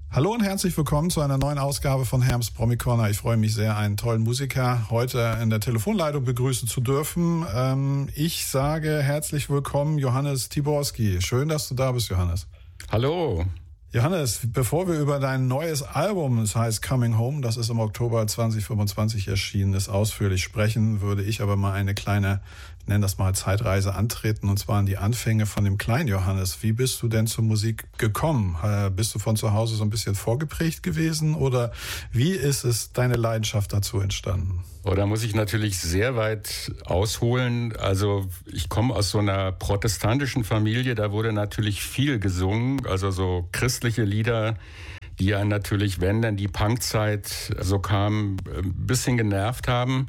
Hallo und herzlich willkommen zu einer neuen Ausgabe von Herms Promi Corner. Ich freue mich sehr, einen tollen Musiker heute in der Telefonleitung begrüßen zu dürfen. Ich sage herzlich willkommen, Johannes Tiborski. Schön, dass du da bist, Johannes. Hallo. Johannes, bevor wir über dein neues Album, das heißt Coming Home, das ist im Oktober 2025 erschienen ist, ausführlich sprechen, würde ich aber mal eine kleine, ich nenne das mal Zeitreise antreten, und zwar an die Anfänge von dem kleinen Johannes. Wie bist du denn zur Musik gekommen? Bist du von zu Hause so ein bisschen vorgeprägt gewesen oder wie ist es deine Leidenschaft dazu entstanden? Oh, da muss ich natürlich sehr weit ausholen. Also ich komme aus so einer protestantischen Familie, da wurde natürlich viel gesungen, also so christliche Lieder, die ja natürlich, wenn dann die Punkzeit so kam, ein bisschen genervt haben.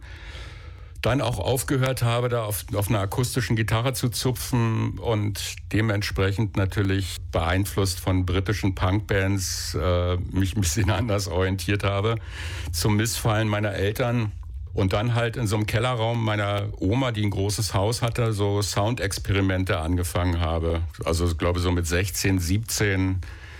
Dann auch aufgehört habe, da auf einer akustischen Gitarre zu zupfen und dementsprechend natürlich beeinflusst von britischen Punkbands mich ein bisschen anders orientiert habe, zum Missfallen meiner Eltern. Und dann halt in so einem Kellerraum meiner Oma, die ein großes Haus hatte, so Soundexperimente angefangen habe. Also ich glaube so mit 16, 17,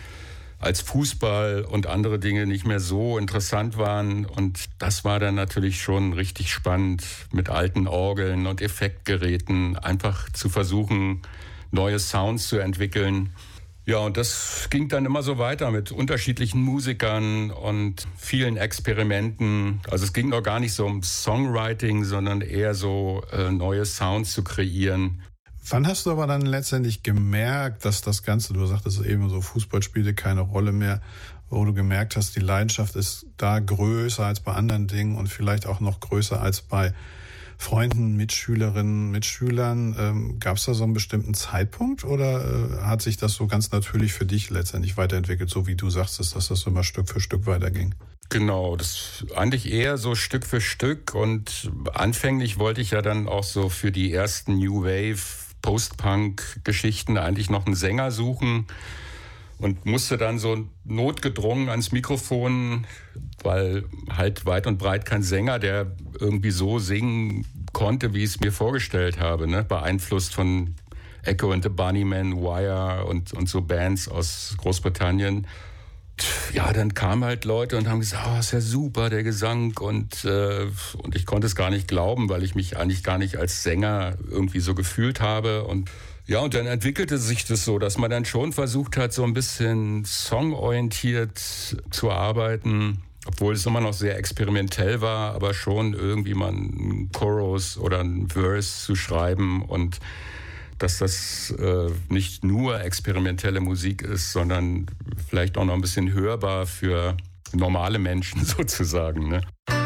als Fußball und andere Dinge nicht mehr so interessant waren. Und das war dann natürlich schon richtig spannend, mit alten Orgeln und Effektgeräten einfach zu versuchen, neue Sounds zu entwickeln. Ja, und das ging dann immer so weiter mit unterschiedlichen Musikern und vielen Experimenten. Also es ging noch gar nicht so um Songwriting, sondern eher so neue Sounds zu kreieren. Wann hast du aber dann letztendlich gemerkt, dass das Ganze, du sagtest eben so, Fußball spielte keine Rolle mehr, wo du gemerkt hast, die Leidenschaft ist da größer als bei anderen Dingen und vielleicht auch noch größer als bei Freunden, Mitschülerinnen, Mitschülern. Gab es da so einen bestimmten Zeitpunkt oder hat sich das so ganz natürlich für dich letztendlich weiterentwickelt, so wie du sagtest, dass das immer Stück für Stück weiterging? Genau, das eigentlich eher so Stück für Stück, und anfänglich wollte ich ja dann auch so für die ersten New Wave Post-Punk-Geschichten eigentlich noch einen Sänger suchen und musste dann so notgedrungen ans Mikrofon, weil halt weit und breit kein Sänger, der irgendwie so singen konnte, wie ich es mir vorgestellt habe, ne? Beeinflusst von Echo and the Bunnymen, Wire und so Bands aus Großbritannien. Ja, dann kamen halt Leute und haben gesagt, oh, ist ja super, der Gesang. Und ich konnte es gar nicht glauben, weil ich mich eigentlich gar nicht als Sänger irgendwie so gefühlt habe. Und ja, und dann entwickelte sich das so, dass man dann schon versucht hat, so ein bisschen songorientiert zu arbeiten, obwohl es immer noch sehr experimentell war, aber schon irgendwie mal einen Chorus oder einen Verse zu schreiben und dass das nicht nur experimentelle Musik ist, sondern vielleicht auch noch ein bisschen hörbar für normale Menschen sozusagen, ne?